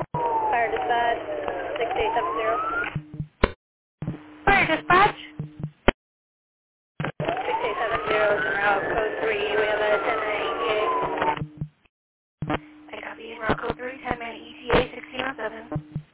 Fire dispatch, 6870. Fire dispatch. 6870 is en route code 3. We have a 10-minute ETA. I copy in route code 3, 10-minute ETA, 1607.